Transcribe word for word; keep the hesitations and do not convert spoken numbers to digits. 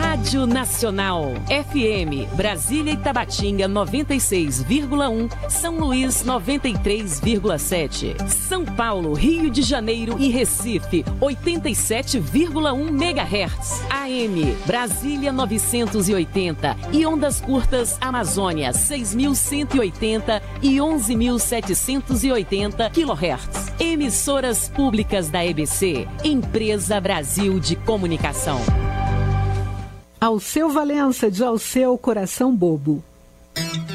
Rádio Nacional. F M, Brasília e Tabatinga noventa e seis vírgula um, São Luís noventa e três vírgula sete. São Paulo, Rio de Janeiro e Recife oitenta e sete vírgula um megahertz. A M, Brasília novecentos e oitenta e ondas curtas Amazônia seis mil cento e oitenta e onze mil setecentos e oitenta quilohertz. Emissoras públicas da E B C, Empresa Brasil de Comunicação. Alceu Valença, de Alceu Coração Bobo.